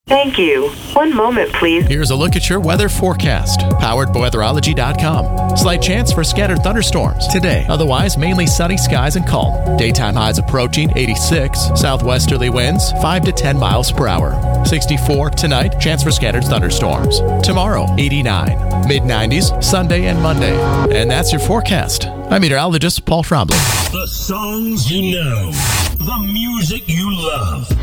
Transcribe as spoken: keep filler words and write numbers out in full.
Thank you. One moment, please. Here's a look at your weather forecast. Powered by weatherology dot com. Slight chance for scattered thunderstorms today. Otherwise, mainly sunny skies and calm. Daytime highs approaching eighty-six. Southwesterly winds five to ten miles per hour. sixty-four tonight. Chance for scattered thunderstorms. Tomorrow, eighty-nine. mid nineties Sunday and Monday. And that's your forecast. I'm meteorologist Paul Trombley. The songs you know. The music you love.